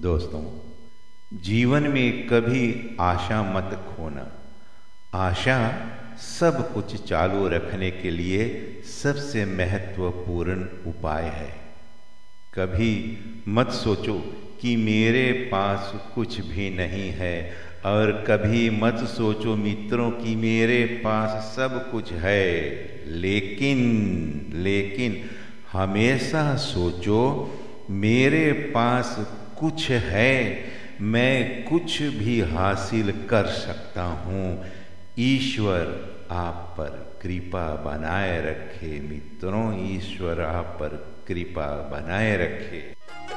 दोस्तों, जीवन में कभी आशा मत खोना। आशा सब कुछ चालू रखने के लिए सबसे महत्वपूर्ण उपाय है। कभी मत सोचो कि मेरे पास कुछ भी नहीं है, और कभी मत सोचो मित्रों कि मेरे पास सब कुछ है। लेकिन हमेशा सोचो मेरे पास कुछ है, मैं कुछ भी हासिल कर सकता हूँ। ईश्वर आप पर कृपा बनाए रखे मित्रों, ईश्वर आप पर कृपा बनाए रखे।